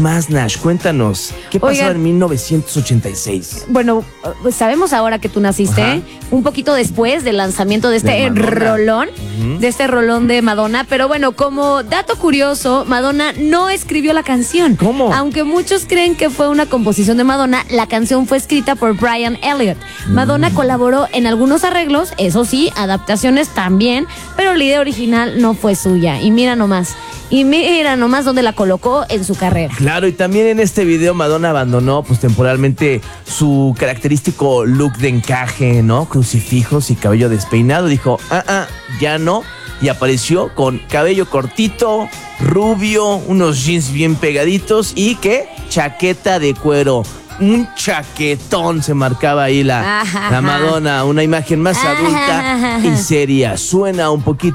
más, Nash? Cuéntanos. ¿Qué pasó Oigan, en 1986? Bueno, pues sabemos ahora que tú naciste, Ajá. un poquito después del lanzamiento de este De Madonna. rolón, Ujú. de este rolón de Madonna. Pero bueno, como dato curioso, Madonna no escribió la canción. ¿Cómo? Aunque muchos creen que fue una composición de Madonna, la canción fue escrita por Brian Elliott. Madonna colaboró en algunos arreglos, eso sí, adaptaciones también, pero la idea original no fue suya. Y mira nomás dónde la colocó en su carrera. Claro, y también en este video Madonna abandonó pues temporalmente su característico look de encaje, ¿no? Crucifijos y cabello despeinado. Dijo, ya no. Y apareció con cabello cortito, rubio, unos jeans bien pegaditos y ¿qué? Chaqueta de cuero. Un chaquetón se marcaba ahí la Madonna, una imagen más adulta y seria. Suena un poquito